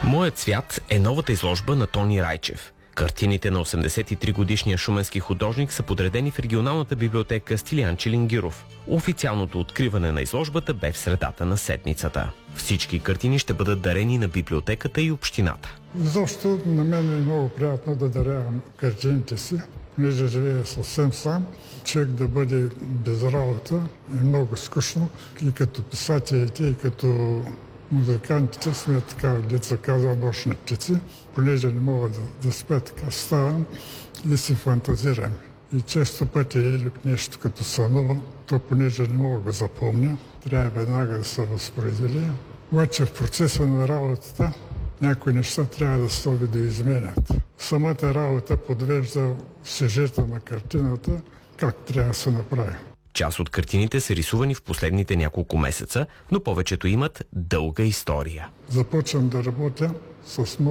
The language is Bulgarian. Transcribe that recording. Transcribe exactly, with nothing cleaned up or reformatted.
Моят свят е новата изложба на Тони Райчев. Картините на осемдесет и три годишния шуменски художник са подредени в регионалната библиотека Стилиян Чилингиров. Официалното откриване на изложбата бе в средата на седмицата. Всички картини ще бъдат дарени на библиотеката и общината. Защо на мен е много приятно да дарявам картините си, понеже живея съвсем сам. Човек да бъде без работа е много скучно. И като писателите, и като музикантите сме така, деца казва, нощни птици, понеже не мога да, да спя, така ставам и си фантазирам. И често пъти или нещо като сънувам, то понеже не мога да запомня, трябва веднага да се възпроизведи. Обаче в процеса на работата някои неща трябва да се видоизменят. Самата работа подвежда сюжета на картината, как трябва да се направи. Част от картините са рисувани в последните няколко месеца, но повечето имат дълга история. Започвам да работя с